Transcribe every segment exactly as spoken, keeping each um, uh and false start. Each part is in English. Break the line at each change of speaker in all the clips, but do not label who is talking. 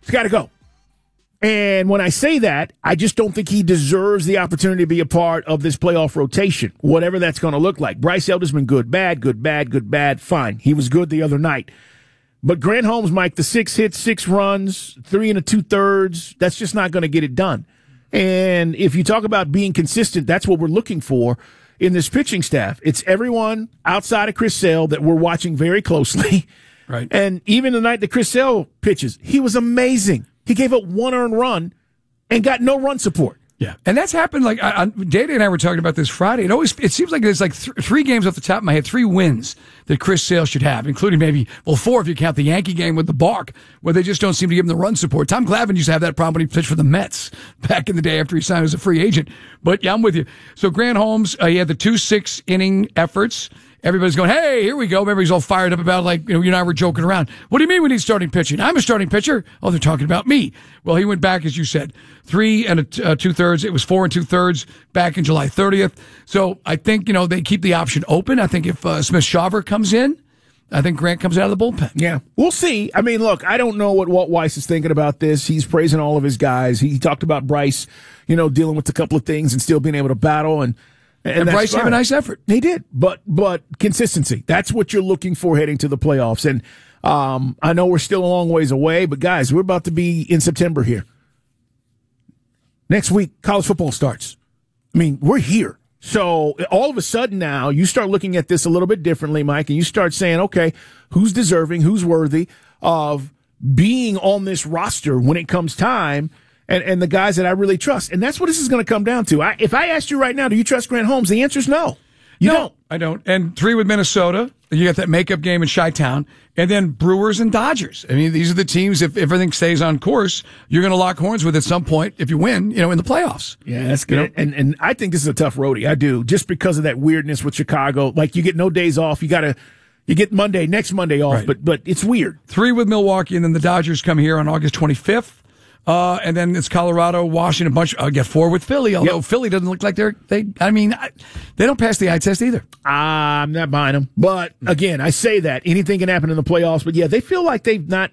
He's got to go. And when I say that, I just don't think he deserves the opportunity to be a part of this playoff rotation, whatever that's going to look like. Bryce Elder's been good, bad, good, bad, good, bad, fine. He was good the other night. But Grant Holmes, Mike, the six hits, six runs, three and a two-thirds, that's just not going to get it done. And if you talk about being consistent, that's what we're looking for in this pitching staff. It's everyone outside of Chris Sale that we're watching very closely.
Right.
And even the night that Chris Sale pitches, he was amazing. He gave up one earned run and got no run support.
Yeah, and that's happened. Like I, I, Data and I were talking about this Friday. It always it seems like there's like th- three games off the top of my head, three wins that Chris Sale should have, including maybe well four if you count the Yankee game with the Bark, where they just don't seem to give him the run support. Tom Glavine used to have that problem when he pitched for the Mets back in the day after he signed as a free agent. But yeah, I'm with you. So Grant Holmes, uh, he had the two six inning efforts. Everybody's going, hey, here we go. Everybody's all fired up about, like, you know, you and I were joking around. What do you mean we need starting pitching? I'm a starting pitcher. Oh, they're talking about me. Well, he went back, as you said, three and a t- uh, two-thirds. It was four and two-thirds back in July thirtieth. So I think, you know, they keep the option open. I think if uh, Smith-Shawver comes in, I think Grant comes out of the bullpen.
Yeah, we'll see. I mean, look, I don't know what Walt Weiss is thinking about this. He's praising all of his guys. He talked about Bryce, you know, dealing with a couple of things and still being able to battle, and
And, and Bryce gave a nice effort.
He did, but but consistency. That's what you're looking for heading to the playoffs. And um, I know we're still a long ways away, but guys, we're about to be in September here. Next week, college football starts. I mean, we're here. So all of a sudden now, you start looking at this a little bit differently, Mike, and you start saying, okay, who's deserving, who's worthy of being on this roster when it comes time? And, and the guys that I really trust. And that's what this is going to come down to. I, if I asked you right now, do you trust Grant Holmes? The answer is no. You
no,
don't.
I don't. And three with Minnesota. You got that makeup game in Chi-Town. And then Brewers and Dodgers. I mean, these are the teams, if everything stays on course, you're going to lock horns with at some point if you win, you know, in the playoffs.
Yeah, that's good. You know? And and I think this is a tough roadie. I do. Just because of that weirdness with Chicago. Like, you get no days off. You got to, you get Monday, next Monday off. Right. But but it's weird.
Three with Milwaukee, and then the Dodgers come here on August twenty-fifth. Uh, and then it's Colorado, Washington, a bunch. I uh, get four with Philly, although yep. Philly doesn't look like they're, they, I mean, I, they don't pass the eye test either.
Uh, I'm not buying them. But again, I say that anything can happen in the playoffs, but yeah, they feel like they've not,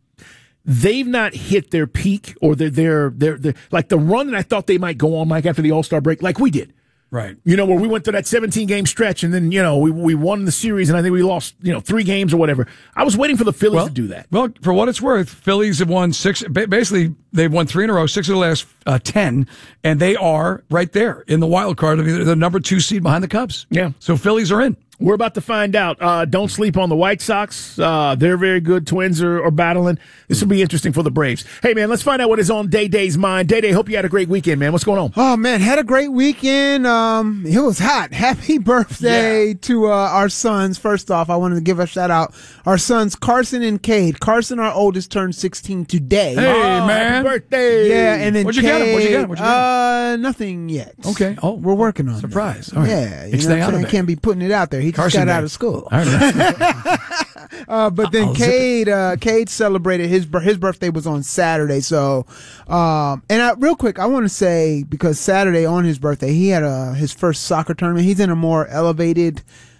they've not hit their peak or their, their, their, their like the run that I thought they might go on, Mike, after the All-Star break, like we did.
Right.
You know, where we went to that seventeen game stretch and then, you know, we we won the series and I think we lost, you know, three games or whatever. I was waiting for the Phillies
well,
to do that.
Well, for what it's worth, Phillies have won six, basically they've won three in a row, six of the last uh, ten, and they are right there in the wild card. I mean, they're the number two seed behind the Cubs.
Yeah.
So Phillies are in.
We're about to find out. Uh, don't sleep on the White Sox. Uh, they're very good. Twins are, are battling. This will be interesting for the Braves. Hey, man, let's find out what is on Day Day's mind. Day Day, hope you had a great weekend, man. What's going on?
Oh, man, had a great weekend. Um, it was hot. Happy birthday yeah. to uh, our sons. First off, I wanted to give a shout out. Our sons, Carson and Cade. Carson, our oldest, turned sixteen today.
Hey,
oh,
man.
Happy birthday.
Yeah, and then
What'd you
Cade,
get him? What'd you get him? What'd you get him?
Uh, nothing yet.
Okay. Oh,
we're working on
surprise.
that.
All right.
Yeah, you
Stay
know what I'm
out
saying?
of it.
Can't be putting it out there. He just
Carson
got
Day.
out of school.
All right.
uh, but then
I'll
Cade, uh, Cade celebrated his his birthday was on Saturday. So, um, and I, real quick, I want to say because Saturday on his birthday, he had a his first soccer tournament. He's in a more elevated,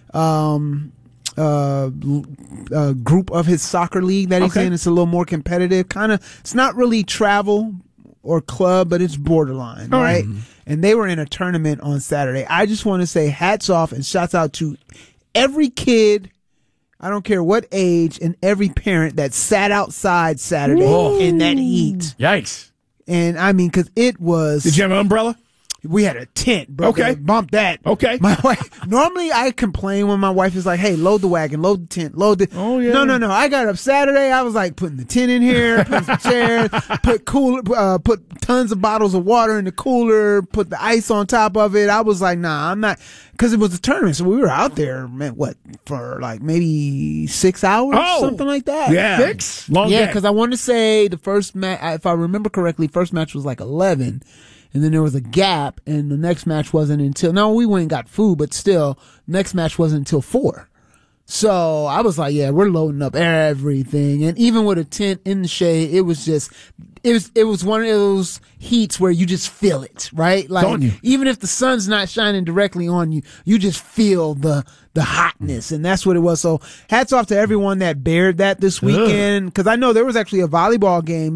um, uh, uh group of his soccer league that he's
okay.
in. It's a little more competitive. Kind of, it's not really travel or club, but it's borderline,
All
right?
right.
And they were in a tournament on Saturday. I just want to say hats off and shouts out to every kid, I don't care what age, and every parent that sat outside Saturday
Whoa.
in that heat.
Yikes.
And I mean, because it was.
Did you have an umbrella?
We had a tent, bro.
Okay.
Bump that.
Okay.
My wife. Normally, I complain when my wife is like, "Hey, load the wagon, load the tent, load the."
Oh yeah.
No, no, no. I got up Saturday. I was like putting the tent in here, putting some chairs, put cooler, uh, put tons of bottles of water in the cooler, put the ice on top of it. I was like, "Nah, I'm not," because it was a tournament, so we were out there, man. What for? Like maybe six hours,
Oh.
something like that.
Yeah.
Six.
Long
yeah,
day.
because I want to say the first match, if I remember correctly, first match was like eleven. And then there was a gap, and the next match wasn't until, no, we went and got food, but still, next match wasn't until four. So I was like, yeah, we're loading up everything. And even with a tent in the shade, it was just, it was, it was one of those heats where you just feel it, right? Like,
on you.
even if the sun's not shining directly on you, you just feel the, the hotness. And that's what it was. So hats off to everyone that bared that this weekend. Cause I know there was actually a volleyball game